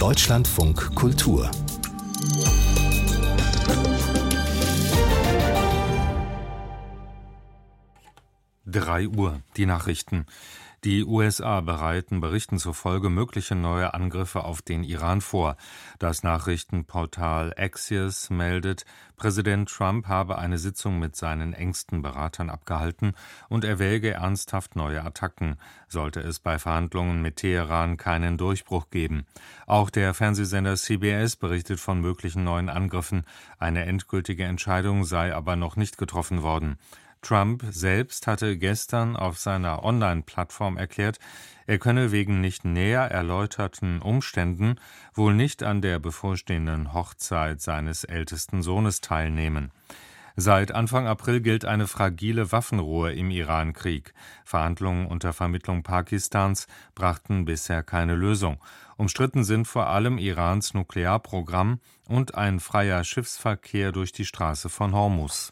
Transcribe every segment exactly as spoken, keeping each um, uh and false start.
Deutschlandfunk Kultur. Drei Uhr, die Nachrichten. Die U S A bereiten Berichten zufolge mögliche neue Angriffe auf den Iran vor. Das Nachrichtenportal Axios meldet, Präsident Trump habe eine Sitzung mit seinen engsten Beratern abgehalten und erwäge ernsthaft neue Attacken, sollte es bei Verhandlungen mit Teheran keinen Durchbruch geben. Auch der Fernsehsender C B S berichtet von möglichen neuen Angriffen. Eine endgültige Entscheidung sei aber noch nicht getroffen worden. Trump selbst hatte gestern auf seiner Online-Plattform erklärt, er könne wegen nicht näher erläuterten Umständen wohl nicht an der bevorstehenden Hochzeit seines ältesten Sohnes teilnehmen. Seit Anfang April gilt eine fragile Waffenruhe im Iran-Krieg. Verhandlungen unter Vermittlung Pakistans brachten bisher keine Lösung. Umstritten sind vor allem Irans Nuklearprogramm und ein freier Schiffsverkehr durch die Straße von Hormuz.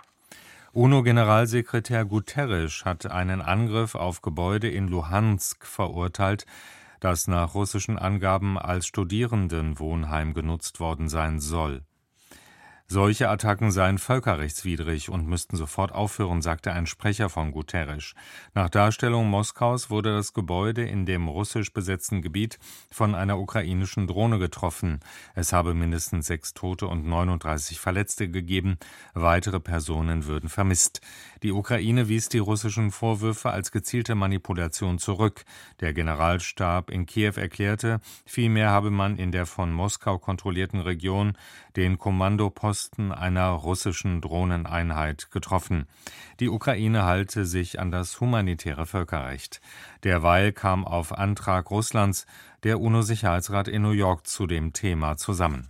UNO-Generalsekretär Guterres hat einen Angriff auf Gebäude in Luhansk verurteilt, das nach russischen Angaben als Studierendenwohnheim genutzt worden sein soll. Solche Attacken seien völkerrechtswidrig und müssten sofort aufhören, sagte ein Sprecher von Guterres. Nach Darstellung Moskaus wurde das Gebäude in dem russisch besetzten Gebiet von einer ukrainischen Drohne getroffen. Es habe mindestens sechs Tote und neununddreißig Verletzte gegeben. Weitere Personen würden vermisst. Die Ukraine wies die russischen Vorwürfe als gezielte Manipulation zurück. Der Generalstab in Kiew erklärte, vielmehr habe man in der von Moskau kontrollierten Region den Kommandoposten einer russischen Drohneneinheit getroffen. Die Ukraine halte sich an das humanitäre Völkerrecht. Derweil kam auf Antrag Russlands der UNO-Sicherheitsrat in New York zu dem Thema zusammen.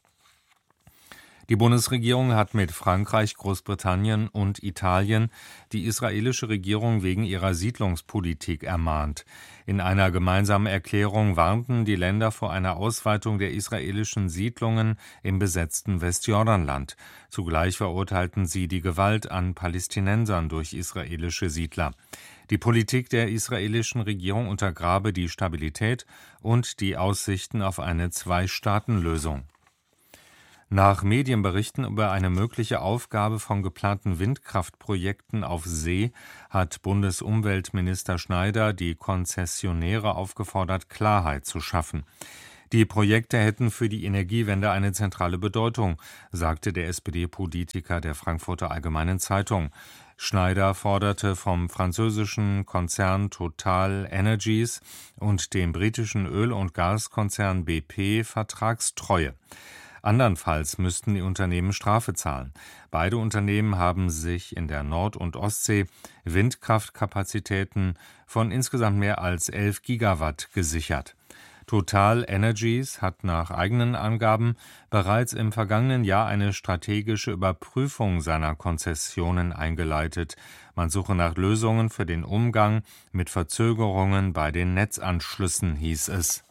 Die Bundesregierung hat mit Frankreich, Großbritannien und Italien die israelische Regierung wegen ihrer Siedlungspolitik ermahnt. In einer gemeinsamen Erklärung warnten die Länder vor einer Ausweitung der israelischen Siedlungen im besetzten Westjordanland. Zugleich verurteilten sie die Gewalt an Palästinensern durch israelische Siedler. Die Politik der israelischen Regierung untergrabe die Stabilität und die Aussichten auf eine Zwei-Staaten-Lösung. Nach Medienberichten über eine mögliche Aufgabe von geplanten Windkraftprojekten auf See hat Bundesumweltminister Schneider die Konzessionäre aufgefordert, Klarheit zu schaffen. Die Projekte hätten für die Energiewende eine zentrale Bedeutung, sagte der S P D-Politiker der Frankfurter Allgemeinen Zeitung. Schneider forderte vom französischen Konzern Total Energies und dem britischen Öl- und Gaskonzern B P Vertragstreue. Andernfalls müssten die Unternehmen Strafe zahlen. Beide Unternehmen haben sich in der Nord- und Ostsee Windkraftkapazitäten von insgesamt mehr als elf Gigawatt gesichert. Total Energies hat nach eigenen Angaben bereits im vergangenen Jahr eine strategische Überprüfung seiner Konzessionen eingeleitet. Man suche nach Lösungen für den Umgang mit Verzögerungen bei den Netzanschlüssen, hieß es.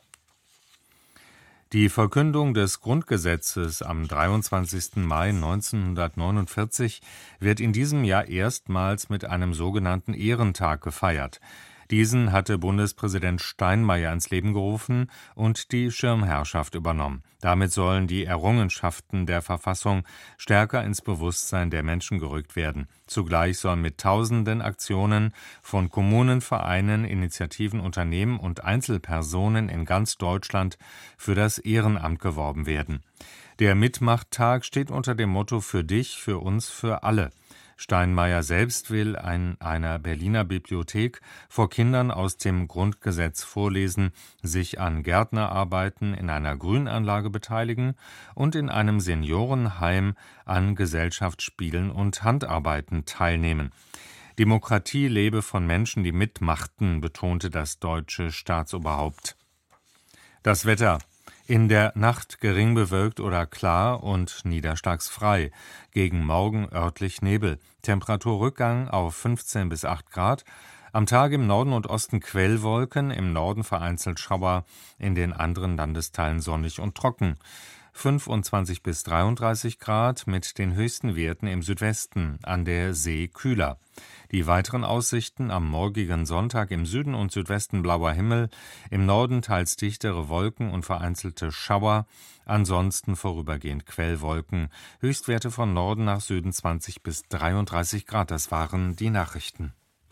Die Verkündung des Grundgesetzes am dreiundzwanzigsten Mai neunzehnhundertneunundvierzig wird in diesem Jahr erstmals mit einem sogenannten Ehrentag gefeiert. Diesen hatte Bundespräsident Steinmeier ins Leben gerufen und die Schirmherrschaft übernommen. Damit sollen die Errungenschaften der Verfassung stärker ins Bewusstsein der Menschen gerückt werden. Zugleich soll mit tausenden Aktionen von Kommunen, Vereinen, Initiativen, Unternehmen und Einzelpersonen in ganz Deutschland für das Ehrenamt geworben werden. Der Mitmachttag steht unter dem Motto „Für dich, für uns, für alle“. Steinmeier selbst will in einer Berliner Bibliothek vor Kindern aus dem Grundgesetz vorlesen, sich an Gärtnerarbeiten in einer Grünanlage beteiligen und in einem Seniorenheim an Gesellschaftsspielen und Handarbeiten teilnehmen. Demokratie lebe von Menschen, die mitmachten, betonte das deutsche Staatsoberhaupt. Das Wetter. In der Nacht gering bewölkt oder klar und niederschlagsfrei. Gegen Morgen örtlich Nebel. Temperaturrückgang auf fünfzehn bis acht Grad. Am Tag im Norden und Osten Quellwolken, im Norden vereinzelt Schauer, in den anderen Landesteilen sonnig und trocken. fünfundzwanzig bis dreiunddreißig Grad, mit den höchsten Werten im Südwesten, an der See kühler. Die weiteren Aussichten: am morgigen Sonntag im Süden und Südwesten blauer Himmel, im Norden teils dichtere Wolken und vereinzelte Schauer, ansonsten vorübergehend Quellwolken. Höchstwerte von Norden nach Süden zwanzig bis dreiunddreißig Grad. Das waren die Nachrichten.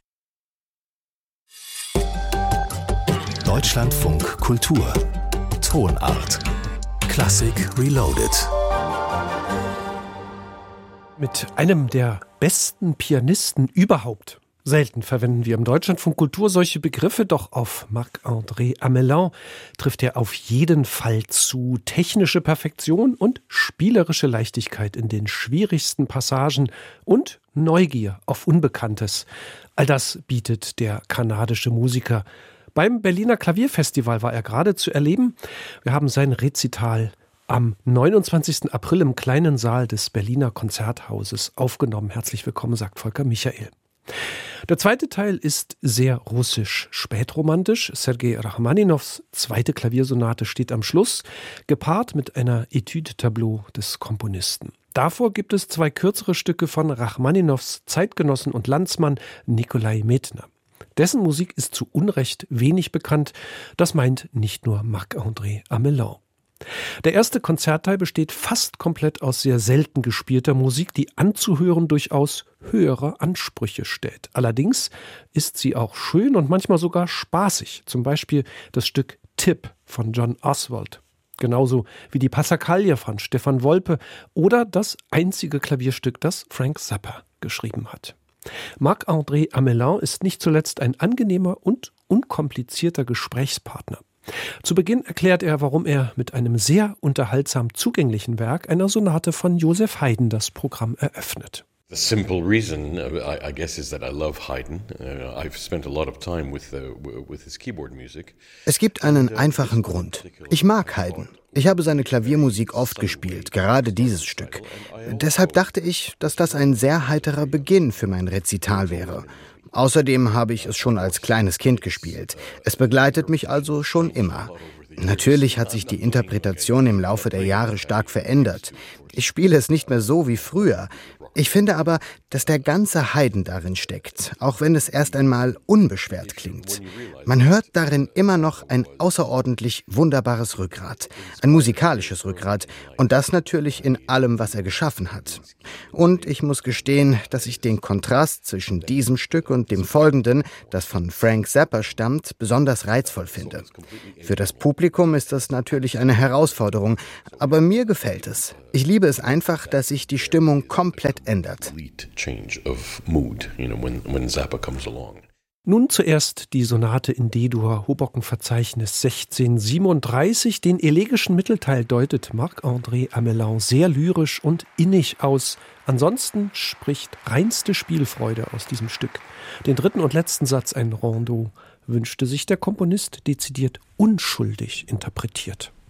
Deutschlandfunk Kultur Tonart Klassik Reloaded. Mit einem der besten Pianisten überhaupt. Selten verwenden wir im Deutschlandfunk Kultur solche Begriffe, doch auf Marc-André Amelin trifft er auf jeden Fall zu. Technische Perfektion und spielerische Leichtigkeit in den schwierigsten Passagen und Neugier auf Unbekanntes. All das bietet der kanadische Musiker. Beim Berliner Klavierfestival war er gerade zu erleben. Wir haben sein Rezital am neunundzwanzigsten April im kleinen Saal des Berliner Konzerthauses aufgenommen. Herzlich willkommen, sagt Volker Michael. Der zweite Teil ist sehr russisch, spätromantisch. Sergei Rachmaninows zweite Klaviersonate steht am Schluss, gepaart mit einer Etüde-Tableau des Komponisten. Davor gibt es zwei kürzere Stücke von Rachmaninows Zeitgenossen und Landsmann Nikolai Medtner. Dessen Musik ist zu Unrecht wenig bekannt. Das meint nicht nur Marc-André Amelin. Der erste Konzertteil besteht fast komplett aus sehr selten gespielter Musik, die anzuhören durchaus höhere Ansprüche stellt. Allerdings ist sie auch schön und manchmal sogar spaßig. Zum Beispiel das Stück Tip von John Oswald. Genauso wie die Passacaglia von Stefan Wolpe oder das einzige Klavierstück, das Frank Zappa geschrieben hat. Marc-André Amelin ist nicht zuletzt ein angenehmer und unkomplizierter Gesprächspartner. Zu Beginn erklärt er, warum er mit einem sehr unterhaltsam zugänglichen Werk, einer Sonate von Joseph Haydn, das Programm eröffnet. The simple reason, I, I guess, is that I love Haydn. Uh, I've spent a lot of time with, uh, with his keyboard music. Es gibt einen einfachen Grund. Ich mag Haydn. Ich habe seine Klaviermusik oft gespielt, gerade dieses Stück. Deshalb dachte ich, dass das ein sehr heiterer Beginn für mein Rezital wäre. Außerdem habe ich es schon als kleines Kind gespielt. Es begleitet mich also schon immer. Natürlich hat sich die Interpretation im Laufe der Jahre stark verändert. Ich spiele es nicht mehr so wie früher. Ich finde aber, dass der ganze Haydn darin steckt, auch wenn es erst einmal unbeschwert klingt. Man hört darin immer noch ein außerordentlich wunderbares Rückgrat, ein musikalisches Rückgrat und das natürlich in allem, was er geschaffen hat. Und ich muss gestehen, dass ich den Kontrast zwischen diesem Stück und dem folgenden, das von Frank Zappa stammt, besonders reizvoll finde. Für das Publikum ist das natürlich eine Herausforderung, aber mir gefällt es. Ich liebe es einfach, dass sich die Stimmung komplett ändert. Nun zuerst die Sonate in D-Dur, Hoboken-Verzeichnis sechzehnhundertsiebenunddreißig. Den elegischen Mittelteil deutet Marc-André Amelin sehr lyrisch und innig aus. Ansonsten spricht reinste Spielfreude aus diesem Stück. Den dritten und letzten Satz, ein Rondeau, wünschte sich der Komponist dezidiert unschuldig interpretiert.